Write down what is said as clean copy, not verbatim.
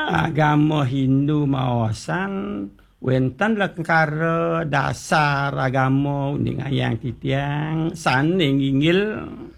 Agama Hindu mawasan wenten lekara dasar agama uning ayang titiang saning inggil